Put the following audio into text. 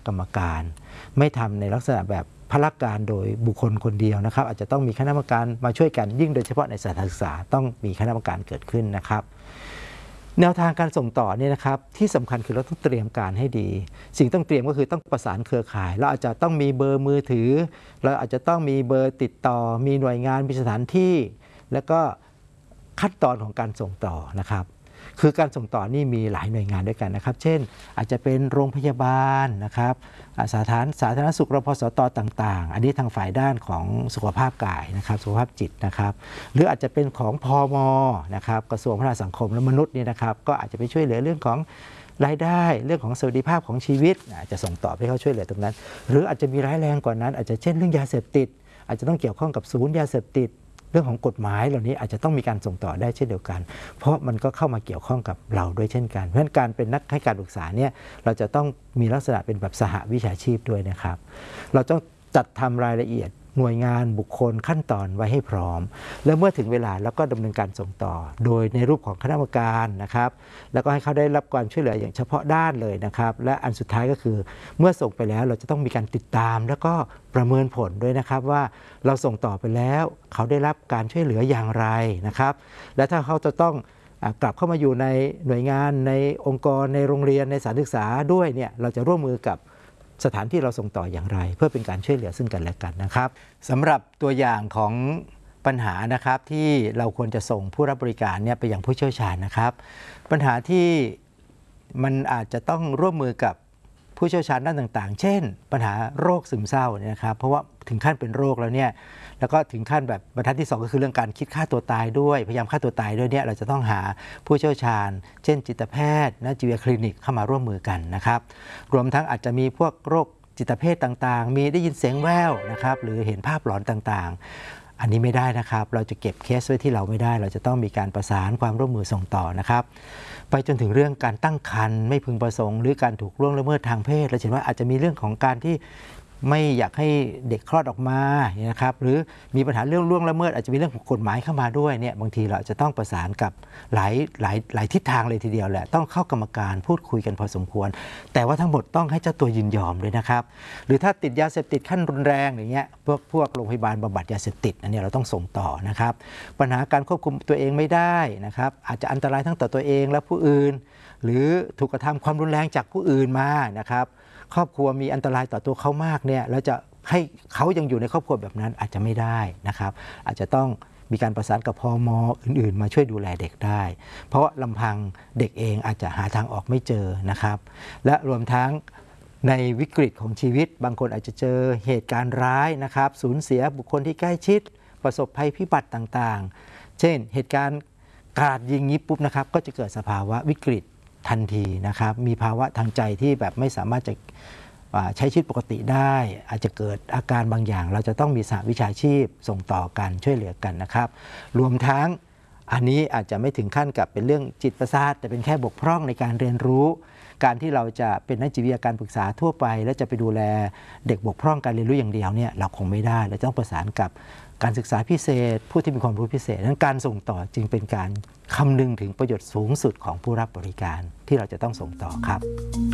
กรรมการไม่ทำในลักษณะแบบพละการโดยบุคคลคนเดียวนะครับอาจจะต้องมีคณะกรรมการมาช่วยกันยิ่งโดยเฉพาะในสถานศึกษาต้องมีคณะกรรมการเกิดขึ้นนะครับแนวทางการส่งต่อเนี่ยนะครับที่สำคัญคือเราต้องเตรียมการให้ดีสิ่งต้องเตรียมก็คือต้องประสานเครือข่ายเราอาจจะต้องมีเบอร์มือถือเราอาจจะต้องมีเบอร์ติดต่อมีหน่วยงานมีสถานที่แล้วก็ขั้นตอนของการส่งต่อนะครับคือการส่งต่อนี่มีหลายหน่วยงานด้วยกันนะครับเช่นอาจจะเป็นโรงพยาบาลนะครับสาธารณสุขรพสตต่างๆอันนี้ทางฝ่ายด้านของสุขภาพกายนะครับสุขภาพจิตนะครับหรืออาจจะเป็นของพม.นะครับกระทรวงพัฒนาสังคมและมนุษย์นี่นะครับก็อาจจะไปช่วยเหลือเรื่องของรายได้เรื่องของสวัสดิภาพของชีวิตอาจจะส่งต่อให้เขาช่วยเหลือตรงนั้นหรืออาจจะมีร้ายแรงกว่านั้นอาจจะเช่นเรื่องยาเสพติดอาจจะต้องเกี่ยวข้องกับศูนย์ยาเสพติดเรื่องของกฎหมายเหล่านี้อาจจะต้องมีการส่งต่อได้เช่นเดียวกันเพราะมันก็เข้ามาเกี่ยวข้องกับเราด้วยเช่นกันเพราะฉะนั้นการเป็นนักให้การปรึกษาเนี่ยเราจะต้องมีลักษณะเป็นแบบสหวิชาชีพด้วยนะครับเราต้องจัดทำรายละเอียดหน่วยงานบุคคลขั้นตอนไว้ให้พร้อมแล้วเมื่อถึงเวลาแล้วก็ดำเนินการส่งต่อโดยในรูปของคณะกรรมการนะครับแล้วก็ให้เขาได้รับการช่วยเหลืออย่างเฉพาะด้านเลยนะครับและอันสุดท้ายก็คือเมื่อส่งไปแล้วเราจะต้องมีการติดตามแล้วก็ประเมินผลด้วยนะครับว่าเราส่งต่อไปแล้วเขาได้รับการช่วยเหลืออย่างไรนะครับและถ้าเขาจะต้องกลับเข้ามาอยู่ในหน่วยงานในองค์กรในโรงเรียนในสถานศึกษาด้วยเนี่ยเราจะร่วมมือกับสถานที่เราส่งต่ออย่างไรเพื่อเป็นการช่วยเหลือซึ่งกันและกันนะครับสำหรับตัวอย่างของปัญหานะครับที่เราควรจะส่งผู้รับบริการเนี่ยไปยังผู้เชี่ยวชาญนะครับปัญหาที่มันอาจจะต้องร่วมมือกับผู้เชี่ยวชาญด้านต่างๆเช่นปัญหาโรคซึมเศร้าเนี่ยนะครับเพราะว่าถึงขั้นเป็นโรคแล้วเนี่ยแล้วก็ถึงขั้นแบบบรรทัดที่2ก็คือเรื่องการคิดฆ่าตัวตายด้วยพยายามฆ่าตัวตายด้วยเนี่ยเราจะต้องหาผู้เชี่ยวชาญเช่นจิตแพทย์นักจิตวิทยาคลินิกเข้ามาร่วมมือกันนะครับรวมทั้งอาจจะมีพวกโรคจิตเภทต่างๆมีได้ยินเสียงแว่วนะครับหรือเห็นภาพหลอนต่างๆอันนี้ไม่ได้นะครับเราจะเก็บเคสไว้ที่เราไม่ได้เราจะต้องมีการประสานความร่วมมือส่งต่อนะครับไปจนถึงเรื่องการตั้งครรภ์ไม่พึงประสงค์หรือการถูกล่วงละเมิดทางเพศเราเห็นว่าอาจจะมีเรื่องของการที่ไม่อยากให้เด็กคลอดออกมานะครับหรือมีปัญหาเรื่องล่วงละเมิดอาจจะมีเรื่องของกฎหมายเข้ามาด้วยเนี่ยบางทีเราจะต้องประสานกับหลายทิศทางเลยทีเดียวแหละต้องเข้ากรรมการพูดคุยกันพอสมควรแต่ว่าทั้งหมดต้องให้เจ้าตัวยินยอมด้วยนะครับหรือถ้าติดยาเสพติดขั้นรุนแรงอย่างเงี้ยพวกโรงพยาบาลบำบัดยาเสพติดอันนี้เราต้องส่งต่อนะครับปัญหาการควบคุมตัวเองไม่ได้นะครับอาจจะอันตรายทั้งต่อตัวเองและผู้อื่นหรือถูกกระทำความรุนแรงจากผู้อื่นมานะครับครอบครัวมีอันตรายต่อตัวเขามากเนี่ยแล้วจะให้เขายังอยู่ในครอบครัวแบบนั้นอาจจะไม่ได้นะครับอาจจะต้องมีการประสานกับพม.อื่นๆมาช่วยดูแลเด็กได้เพราะลำพังเด็กเองอาจจะหาทางออกไม่เจอนะครับและรวมทั้งในวิกฤตของชีวิตบางคนอาจจะเจอเหตุการณ์ร้ายนะครับสูญเสียบุคคลที่ใกล้ชิดประสบภัยพิบัติต่างๆเช่นเหตุการณ์กราดยิงนี้ปุ๊บนะครับก็จะเกิดสภาวะวิกฤตทันทีนะครับมีภาวะทางใจที่แบบไม่สามารถจะใช้ชีวิตปกติได้อาจจะเกิดอาการบางอย่างเราจะต้องมีสหวิชาชีพส่งต่อกันช่วยเหลือกันนะครับรวมทั้งอันนี้อาจจะไม่ถึงขั้นกับเป็นเรื่องจิตประสาทแต่เป็นแค่บกพร่องในการเรียนรู้การที่เราจะเป็นนักจิตวิทยาการปรึกษาทั่วไปแล้วจะไปดูแลเด็กบกพร่องการเรียนรู้อย่างเดียวเนี่ยเราคงไม่ได้เราต้องประสานกับการศึกษาพิเศษผู้ที่มีความรู้พิเศษนั้นการส่งต่อจึงเป็นการคำนึงถึงประโยชน์สูงสุดของผู้รับบริการที่เราจะต้องส่งต่อครับ